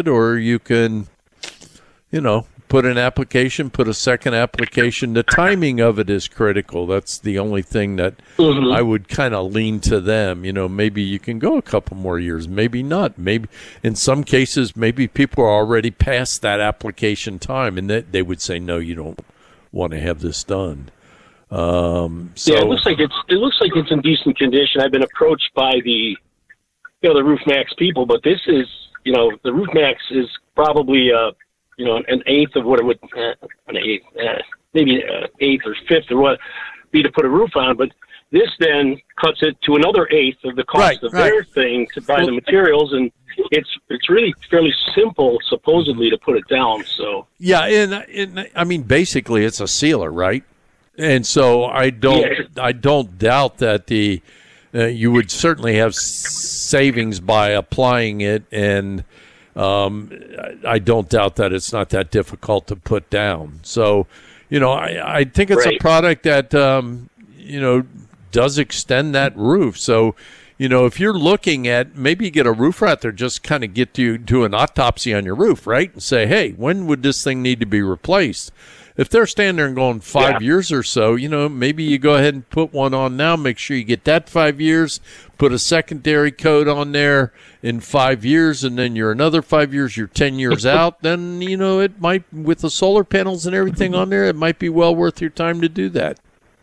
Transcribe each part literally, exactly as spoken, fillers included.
it, or you can, you know, put an application, put a second application. The timing of it is critical. That's the only thing that mm-hmm. I would kind of lean to them. You know, maybe you can go a couple more years, maybe not. Maybe in some cases, maybe people are already past that application time, and they, they would say, no, you don't want to have this done. Um, so, yeah, it looks like it's it looks like it's in decent condition. I've been approached by the you know the RoofMax people, but this is you know the RoofMax is probably uh you know an eighth of what it would uh, an eighth uh, maybe uh, eighth or fifth or what be to put a roof on, but this then cuts it to another eighth of the cost right, of right. their thing to buy well, the materials, and it's it's really fairly simple supposedly to put it down. So yeah, and, and I mean basically it's a sealer, right? And so I don't, yeah. I don't doubt that the uh, you would certainly have savings by applying it, and um, I don't doubt that it's not that difficult to put down. So, you know, I, I think it's right. a product that um, you know does extend that roof. So, you know, if you're looking at maybe you get a roofer out there, just kind of get you do an autopsy on your roof, right, and say, hey, when would this thing need to be replaced? If they're standing there and going five yeah. years or so, you know, maybe you go ahead and put one on now, make sure you get that five years, put a secondary coat on there in five years, and then you're another five years, you're ten years out, then, you know, it might, with the solar panels and everything on there, it might be well worth your time to do that.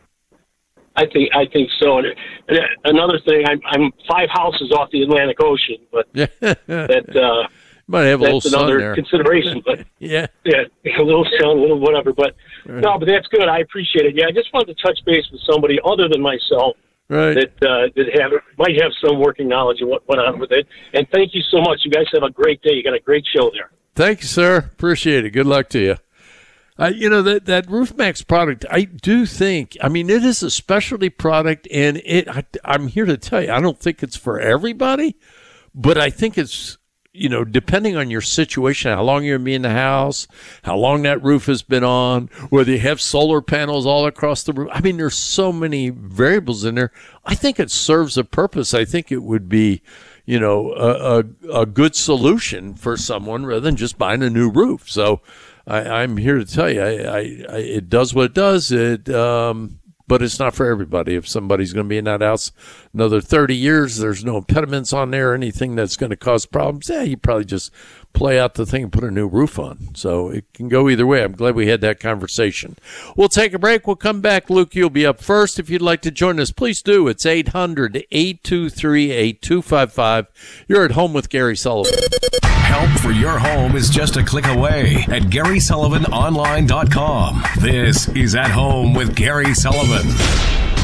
I think I think so. And another thing, I'm, I'm five houses off the Atlantic Ocean, but that uh, might have a that's little another sun there. Consideration. But yeah, yeah, a little sun, a little whatever. But right. no, but that's good. I appreciate it. Yeah, I just wanted to touch base with somebody other than myself right. that uh, that have might have some working knowledge of what went on with it. And thank you so much. You guys have a great day. You got a great show there. Thank you, sir. Appreciate it. Good luck to you. Uh, you know, that, that RoofMax product, I do think, I mean, it is a specialty product, and it. I, I'm here to tell you, I don't think it's for everybody, but I think it's, you know, depending on your situation, how long you're going to be in the house, how long that roof has been on, whether you have solar panels all across the roof. I mean, there's so many variables in there. I think it serves a purpose. I think it would be, you know, a, a, a good solution for someone rather than just buying a new roof. So I, I'm here to tell you, I, I, I, it does what it does. It, um, but it's not for everybody. If somebody's going to be in that house another thirty years, there's no impediments on there or anything that's going to cause problems, yeah, you probably just play out the thing and put a new roof on. So it can go either way. I'm glad we had that conversation. We'll take a break. We'll come back. Luke, you'll be up first. If you'd like to join us, please do. It's eight hundred, eight two three, eight two five five. You're at home with Gary Sullivan. Help for your home is just a click away at Gary Sullivan Online dot com. This is At Home with Gary Sullivan.